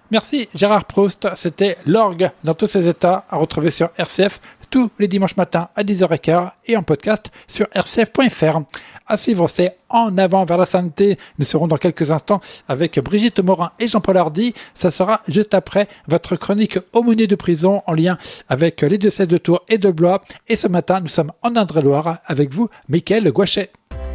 Merci Gérard Proust, c'était L'Orgue dans tous ses états, à retrouver sur RCF tous les dimanches matins à 10h15 et en podcast sur rcf.fr. À suivre, c'est En avant vers la sainteté. Nous serons dans quelques instants avec Brigitte Morin et Jean-Paul Hardy. Ça sera juste après votre chronique Aumônier de prison en lien avec les diocèses de Tours et de Blois. Et ce matin, nous sommes en Indre-et-Loire avec vous, Mickaël Gouachet.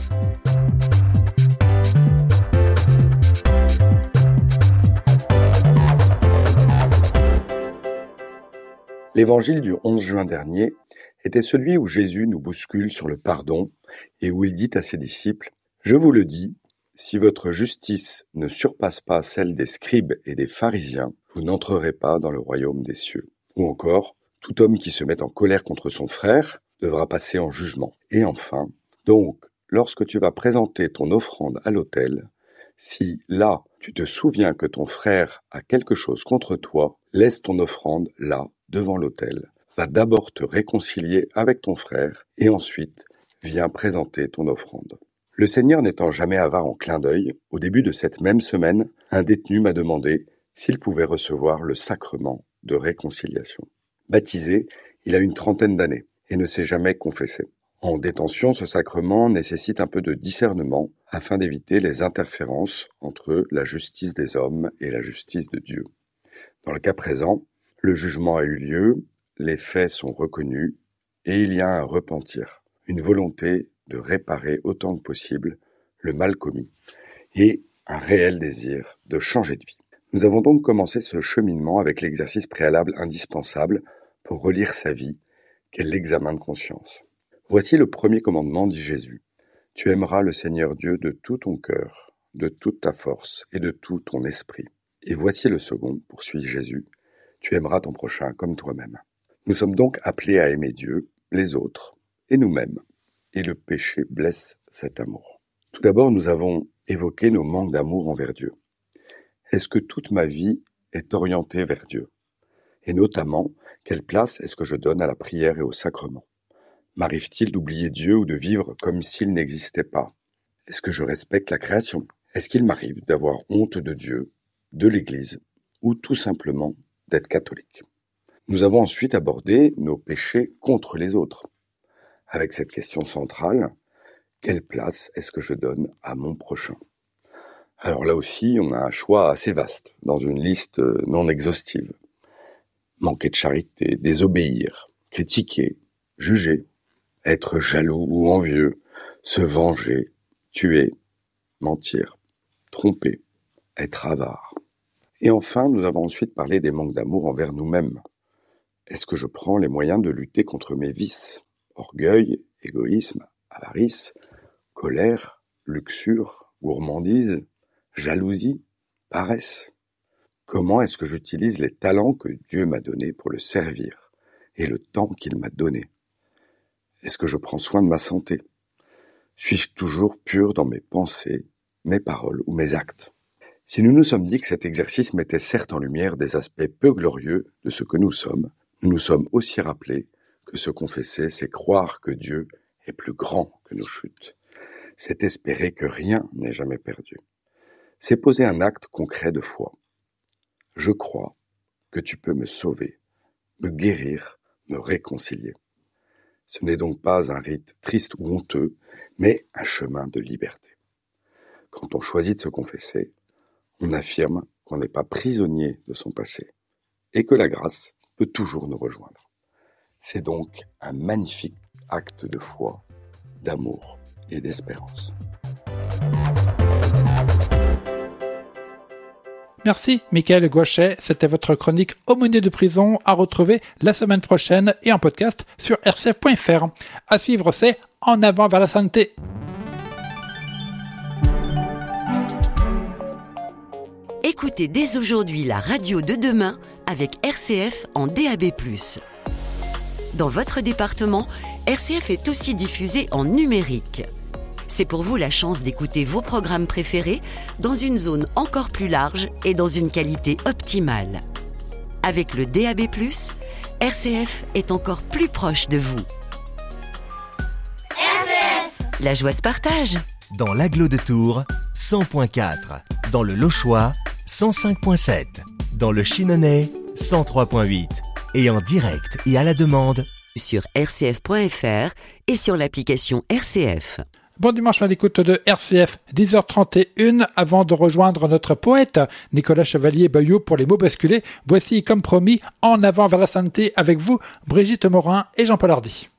L'évangile du 11 juin dernier était celui où Jésus nous bouscule sur le pardon et où il dit à ses disciples « Je vous le dis, si votre justice ne surpasse pas celle des scribes et des pharisiens, vous n'entrerez pas dans le royaume des cieux. » Ou encore « Tout homme qui se met en colère contre son frère devra passer en jugement. » Et enfin « Donc, lorsque tu vas présenter ton offrande à l'autel, si là, tu te souviens que ton frère a quelque chose contre toi, laisse ton offrande là, devant l'autel. Va d'abord te réconcilier avec ton frère et ensuite viens présenter ton offrande. Le Seigneur n'étant jamais avare en clin d'œil, au début de cette même semaine, un détenu m'a demandé s'il pouvait recevoir le sacrement de réconciliation. Baptisé, il a une 30aine d'années et ne s'est jamais confessé. En détention, ce sacrement nécessite un peu de discernement afin d'éviter les interférences entre la justice des hommes et la justice de Dieu. Dans le cas présent, le jugement a eu lieu, les faits sont reconnus et il y a un repentir, une volonté de réparer autant que possible le mal commis et un réel désir de changer de vie. Nous avons donc commencé ce cheminement avec l'exercice préalable indispensable pour relire sa vie, qu'est l'examen de conscience. Voici le premier commandement, dit Jésus. Tu aimeras le Seigneur Dieu de tout ton cœur, de toute ta force et de tout ton esprit. Et voici le second, poursuit Jésus. Tu aimeras ton prochain comme toi-même. Nous sommes donc appelés à aimer Dieu, les autres et nous-mêmes. Et le péché blesse cet amour. Tout d'abord, nous avons évoqué nos manques d'amour envers Dieu. Est-ce que toute ma vie est orientée vers Dieu ? Et notamment, quelle place est-ce que je donne à la prière et au sacrement ? M'arrive-t-il d'oublier Dieu ou de vivre comme s'il n'existait pas ? Est-ce que je respecte la création ? Est-ce qu'il m'arrive d'avoir honte de Dieu, de l'Église ou tout simplement d'être catholique ? Nous avons ensuite abordé nos péchés contre les autres. Avec cette question centrale, quelle place est-ce que je donne à mon prochain ? Alors là aussi, on a un choix assez vaste, dans une liste non exhaustive. Manquer de charité, désobéir, critiquer, juger, être jaloux ou envieux, se venger, tuer, mentir, tromper, être avare. Et enfin, nous avons ensuite parlé des manques d'amour envers nous-mêmes. Est-ce que je prends les moyens de lutter contre mes vices ? Orgueil, égoïsme, avarice, colère, luxure, gourmandise, jalousie, paresse. Comment est-ce que j'utilise les talents que Dieu m'a donnés pour le servir et le temps qu'il m'a donné ? Est-ce que je prends soin de ma santé ? Suis-je toujours pur dans mes pensées, mes paroles ou mes actes ? Si nous nous sommes dit que cet exercice mettait certes en lumière des aspects peu glorieux de ce que nous sommes, nous nous sommes aussi rappelés que se confesser, c'est croire que Dieu est plus grand que nos chutes. C'est espérer que rien n'est jamais perdu. C'est poser un acte concret de foi. Je crois que tu peux me sauver, me guérir, me réconcilier. Ce n'est donc pas un rite triste ou honteux, mais un chemin de liberté. Quand on choisit de se confesser, on affirme qu'on n'est pas prisonnier de son passé et que la grâce peut toujours nous rejoindre. C'est donc un magnifique acte de foi, d'amour et d'espérance. Merci Mickaël Gouachet, c'était votre chronique Aumônier de prison à retrouver la semaine prochaine et en podcast sur rcf.fr. À suivre, c'est En avant vers la sainteté. Écoutez dès aujourd'hui la radio de demain avec RCF en DAB+. Dans votre département, RCF est aussi diffusé en numérique. C'est pour vous la chance d'écouter vos programmes préférés dans une zone encore plus large et dans une qualité optimale. Avec le DAB+, RCF est encore plus proche de vous. RCF ! La joie se partage. Dans l'Agglo de Tours, 100.4. Dans le Lochois, 105.7. dans le Chinonais 103.8 et en direct et à la demande sur rcf.fr et sur l'application RCF. Bon dimanche à l'écoute de RCF, 10h31. Avant de rejoindre notre poète Nicolas Chevalier-Bayot pour les mots basculés, voici comme promis En avant vers la sainteté avec vous, Brigitte Morin et Jean-Paul Hardy.